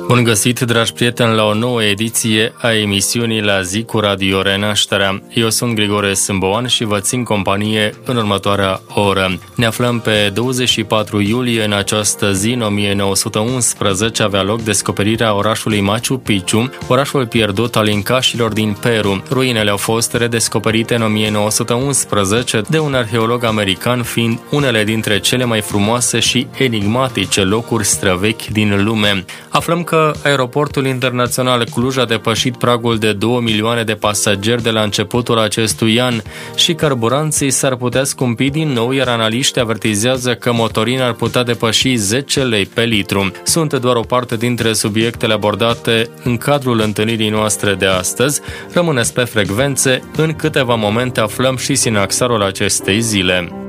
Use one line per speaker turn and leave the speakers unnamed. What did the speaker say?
Bun găsit, dragi prieteni, la o nouă ediție a emisiunii La zi cu Radio Renașterea. Eu sunt Grigore Sâmboan și vă țin companie în următoarea oră. Ne aflăm pe 24 iulie. În această zi, în 1911, avea loc descoperirea orașului Machu Picchu, orașul pierdut al incașilor din Peru. Ruinele au fost redescoperite în 1911 de un arheolog american, fiind unele dintre cele mai frumoase și enigmatice locuri străvechi din lume. Aflăm că aeroportul internațional Cluj a depășit pragul de 2 milioane de pasageri de la începutul acestui an și carburanții s-ar putea scumpi din nou, iar analiștii avertizează că motorina ar putea depăși 10 lei pe litru. Sunt doar o parte dintre subiectele abordate în cadrul întâlnirii noastre de astăzi. Rămâneți pe frecvențe, în câteva momente aflăm și sinaxarul acestei zile.